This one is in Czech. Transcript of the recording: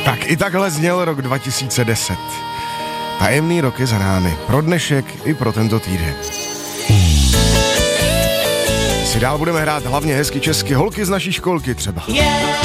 Tak i takhle zněl rok 2010. Tajemný rok je za námi. Pro dnešek i pro tento týden. Si dál budeme hrát hlavně hezky česky, holky z naší školky třeba.